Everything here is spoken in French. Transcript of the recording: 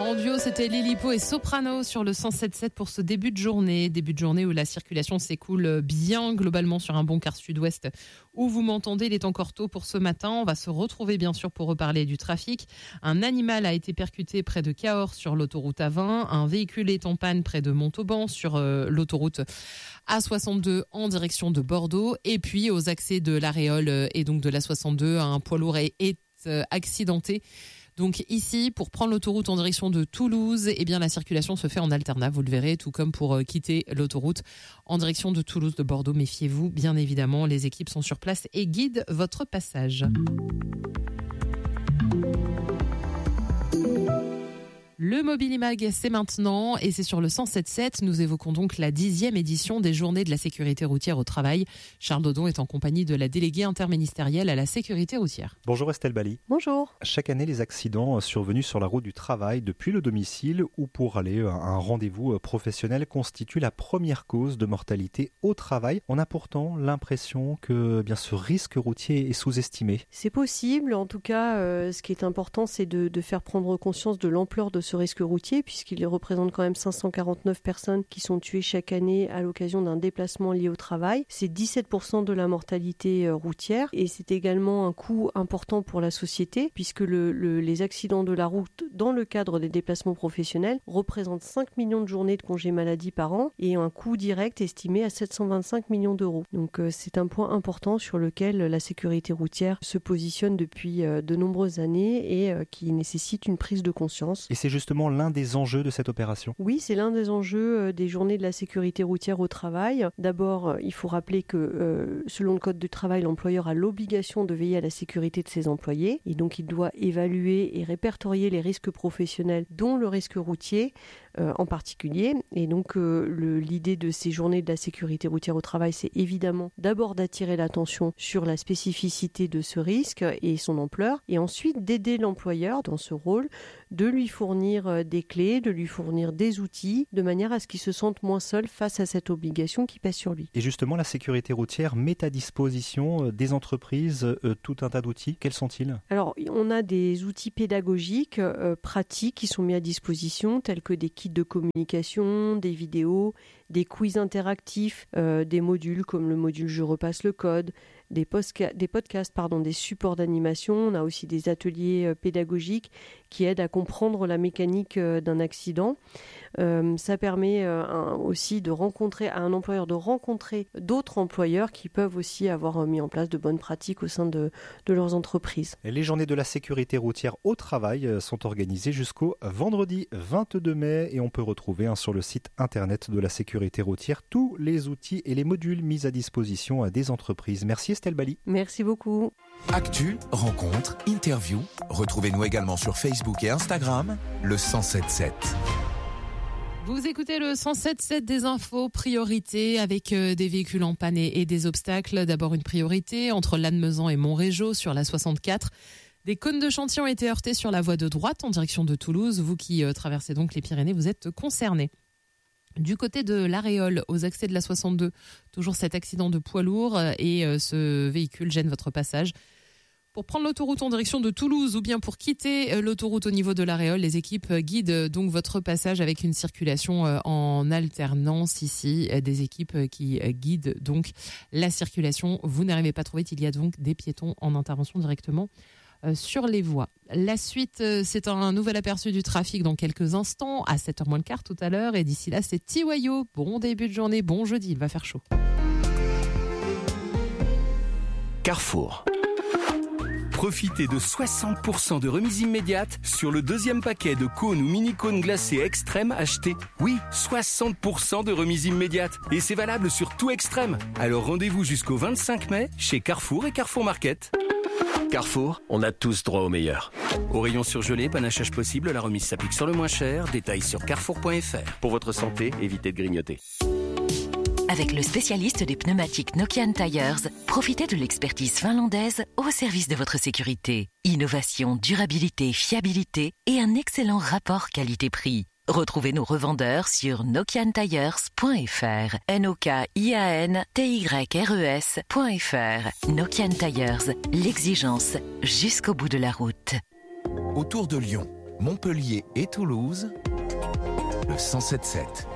En duo, c'était Lilipo et Soprano sur le 107.7 pour ce début de journée. Début de journée où la circulation s'écoule bien globalement sur un bon quart sud-ouest. Où vous m'entendez, il est encore tôt pour ce matin. On va se retrouver bien sûr pour reparler du trafic. Un animal a été percuté près de Cahors sur l'autoroute A20. Un véhicule est en panne près de Montauban sur l'autoroute A62 en direction de Bordeaux. Et puis aux accès de l'Aréole et donc de l'A62, un poids lourd est accidenté. Donc ici, pour prendre l'autoroute en direction de Toulouse, eh bien la circulation se fait en alternat, vous le verrez, tout comme pour quitter l'autoroute en direction de Toulouse, de Bordeaux. Méfiez-vous, bien évidemment, les équipes sont sur place et guident votre passage. Le Mobilimag, c'est maintenant et c'est sur le 107.7. Nous évoquons donc la 10e édition des Journées de la sécurité routière au travail. Charles Dodon est en compagnie de la déléguée interministérielle à la sécurité routière. Bonjour Estelle Bali. Bonjour. Chaque année, les accidents survenus sur la route du travail depuis le domicile ou pour aller à un rendez-vous professionnel constituent la première cause de mortalité au travail. On a pourtant l'impression que ce risque routier est sous-estimé. C'est possible. En tout cas, ce qui est important, c'est de faire prendre conscience de l'ampleur de ce risque routier, puisqu'il représente quand même 549 personnes qui sont tuées chaque année à l'occasion d'un déplacement lié au travail. C'est 17% de la mortalité routière et c'est également un coût important pour la société, puisque les accidents de la route dans le cadre des déplacements professionnels représentent 5 millions de journées de congés maladie par an et un coût direct estimé à 725 millions d'euros. Donc c'est un point important sur lequel la sécurité routière se positionne depuis de nombreuses années et qui nécessite une prise de conscience. Et c'est justement l'un des enjeux de cette opération. Oui, c'est l'un des enjeux des journées de la sécurité routière au travail. D'abord, il faut rappeler que selon le Code du travail, l'employeur a l'obligation de veiller à la sécurité de ses employés et donc il doit évaluer et répertorier les risques professionnels, dont le risque routier en particulier. Et donc l'idée de ces journées de la sécurité routière au travail, c'est évidemment d'abord d'attirer l'attention sur la spécificité de ce risque et son ampleur, et ensuite d'aider l'employeur dans ce rôle, de lui fournir des clés, de lui fournir des outils, de manière à ce qu'il se sente moins seul face à cette obligation qui pèse sur lui. Et justement, la sécurité routière met à disposition des entreprises tout un tas d'outils. Quels sont-ils ? Alors, on a des outils pédagogiques, pratiques qui sont mis à disposition, tels que des kits de communication, des vidéos, des quiz interactifs, des modules comme le module Je repasse le code, des podcasts, des supports d'animation. On a aussi des ateliers pédagogiques qui aident à comprendre la mécanique d'un accident. Ça permet aussi à un employeur de rencontrer d'autres employeurs qui peuvent aussi avoir mis en place de bonnes pratiques au sein de leurs entreprises. Les journées de la sécurité routière au travail sont organisées jusqu'au vendredi 22 mai et on peut retrouver sur le site internet de la sécurité routière tous les outils et les modules mis à disposition des entreprises. Merci Estelle Bali. Merci beaucoup. Actu, rencontres, interviews. Retrouvez-nous également sur Facebook et Instagram, le 107.7. Vous écoutez le 107.7 des infos, priorité avec des véhicules en panne et des obstacles. D'abord une priorité entre Lannemezan et Montrégeau sur la 64. Des cônes de chantier ont été heurtés sur la voie de droite en direction de Toulouse. Vous qui traversez donc les Pyrénées, vous êtes concernés. Du côté de l'Aréole, aux accès de la 62, toujours cet accident de poids lourd et ce véhicule gêne votre passage. Pour prendre l'autoroute en direction de Toulouse ou bien pour quitter l'autoroute au niveau de l'Aréole, les équipes guident donc votre passage avec une circulation en alternance ici. Des équipes qui guident donc la circulation. Vous n'arrivez pas à trouver, il y a donc des piétons en intervention directement sur les voies. La suite, c'est un nouvel aperçu du trafic dans quelques instants, à 7h moins le quart tout à l'heure. Et d'ici là, c'est Tiwayo. Bon début de journée, bon jeudi, il va faire chaud. Carrefour. Profitez de 60% de remise immédiate sur le deuxième paquet de cônes ou mini-cônes glacés extrêmes achetés. Oui, 60% de remise immédiate. Et c'est valable sur tout extrême. Alors rendez-vous jusqu'au 25 mai chez Carrefour et Carrefour Market. Carrefour, on a tous droit au meilleur. Au rayon surgelé, panachage possible, la remise s'applique sur le moins cher. Détails sur carrefour.fr. Pour votre santé, évitez de grignoter. Avec le spécialiste des pneumatiques Nokian Tires, profitez de l'expertise finlandaise au service de votre sécurité. Innovation, durabilité, fiabilité et un excellent rapport qualité-prix. Retrouvez nos revendeurs sur nokiantires.fr. NOKIANTYRES.fr. Nokian Tires, l'exigence jusqu'au bout de la route. Autour de Lyon, Montpellier et Toulouse, le 107.7.